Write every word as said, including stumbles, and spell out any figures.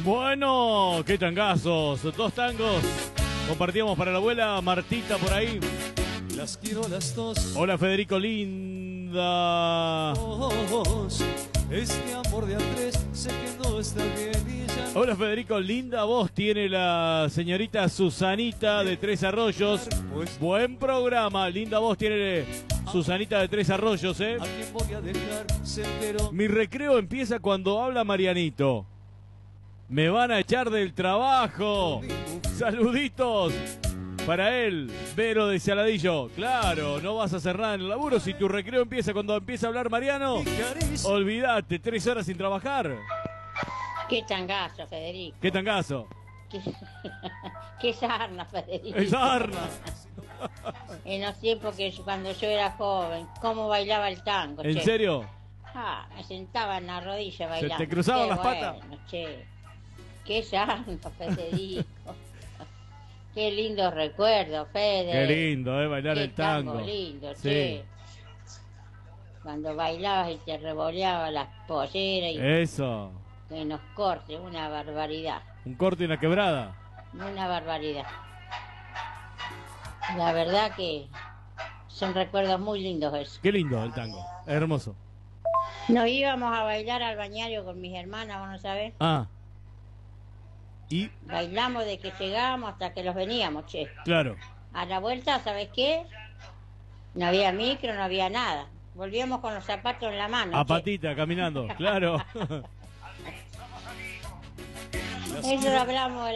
Bueno, qué tangazos, dos tangos. Compartíamos para la abuela Martita por ahí. Las quiero las dos. Hola Federico linda. Este amor de a tres sé que no está bien y ya no. Hola Federico linda, voz tiene la señorita Susanita de Tres Arroyos. Buen programa, linda voz tiene Susanita de Tres Arroyos, eh. ¿A quién voy a dejar? Se enteró. Mi recreo empieza cuando habla Marianito. Me van a echar del trabajo. Saluditos para él, Vero de Saladillo. Claro, no vas a hacer nada en el laburo. Si tu recreo empieza cuando empieza a hablar Mariano, olvídate, tres horas sin trabajar. Qué tangazo, Federico. ¿Qué tangazo? Qué, qué sarna, Federico. ¡Es sarna! En los tiempos que yo- cuando yo era joven, cómo bailaba el tango, ¿En che. serio? Ah, me sentaba en la rodilla bailando. te cruzaban Qué las bueno, patas? Che. Qué sarna, Federico. Qué lindo recuerdo, Fede. Qué lindo, eh, bailar Qué el tango. lindo, Sí. che. Cuando bailabas y te revoleaba las polleras y Eso. en los cortes, una barbaridad. Un corte y una quebrada. Una barbaridad. La verdad que son recuerdos muy lindos esos. Qué lindo el tango. Hermoso. Nos íbamos a bailar al bañario con mis hermanas, vos no sabés. Ah. Y, Bailamos de que llegábamos hasta que los veníamos, che. claro. A la vuelta, ¿sabés qué? No había micro, no había nada. Volvíamos con los zapatos en la mano. A che. patita, caminando. Claro. Eso lo hablamos